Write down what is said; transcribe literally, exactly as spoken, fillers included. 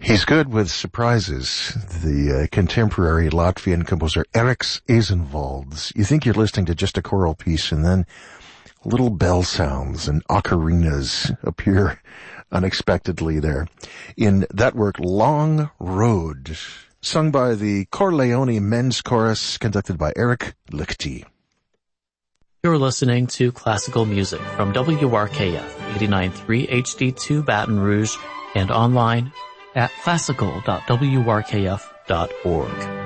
He's good with surprises. The uh, contemporary Latvian composer Eriks Eizenvalds. You think you're listening to just a choral piece, and then little bell sounds and ocarinas appear unexpectedly there. In that work, Long Road, sung by the Corleone Men's Chorus, conducted by Eric Lichty. You're listening to classical music from W R K F eighty-nine point three H D two Baton Rouge and online at classical dot w r k f dot org.